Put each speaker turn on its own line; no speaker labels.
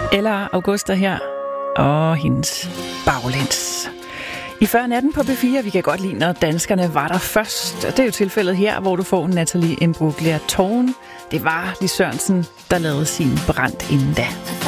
Eller Augusta her, og hendes baglæns. I 40 natten på B4, vi kan godt lide, når danskerne var der først. Og det er jo tilfældet her, hvor du får Nathalie Imbruglia Tårn. Det var Lis Sørensen, der lavede sin Brændt inden da.